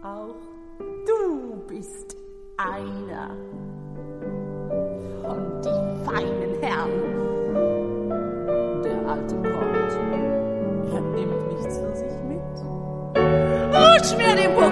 Auch du bist einer von die feinen Herren. Der Alte kommt. Er nimmt mich zu sich mit. Rutsch mir den